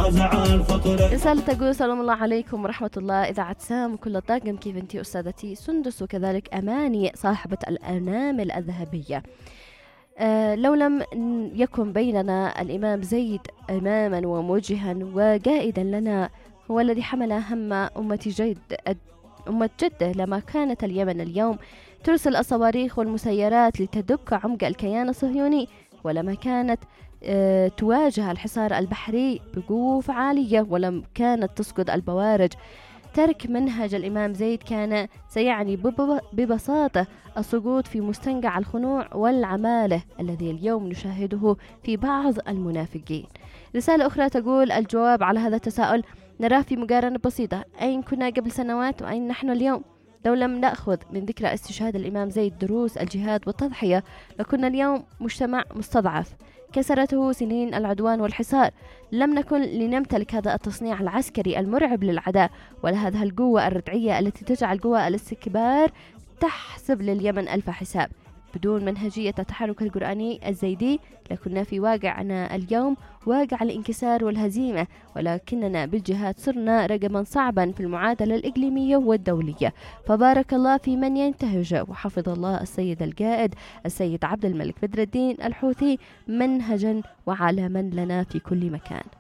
رسالة تقول سلام الله عليكم ورحمة الله إذاعة سام وكل الطاقم، كيف أنتي أستاذتي سندس وكذلك أماني صاحبة الأنامل الذهبية. لو لم يكن بيننا الإمام زيد إماما وموجها وقائدا لنا، هو الذي حمل هم أمة جده، لما كانت اليمن اليوم ترسل الصواريخ والمسيرات لتدك عمق الكيان الصهيوني، ولما كانت تواجه الحصار البحري بقوة فعالية، ولم كانت تسقط البوارج. ترك منهج الإمام زيد كان سيعني ببساطة السقوط في مستنقع الخنوع والعمالة الذي اليوم نشاهده في بعض المنافقين. رسالة أخرى تقول الجواب على هذا التساؤل نراه في مقارنة بسيطة، أين كنا قبل سنوات وأين نحن اليوم؟ لو لم نأخذ من ذكرى استشهاد الإمام زيد دروس الجهاد والتضحية، لكنا اليوم مجتمع مستضعف كسرته سنين العدوان والحصار. لم نكن لنمتلك هذا التصنيع العسكري المرعب للعداء، ولا هذه القوة الردعية التي تجعل قوى الاستكبار تحسب لليمن ألف حساب. بدون منهجية التحرك القرآني الزيدي لكنا في واقعنا اليوم واقع الانكسار والهزيمة، ولكننا بالجهاد صرنا رقما صعبا في المعادلة الإقليمية والدولية. فبارك الله في من ينتهج، وحفظ الله السيد القائد السيد عبد الملك بدر الدين الحوثي منهجا وعلما لنا في كل مكان.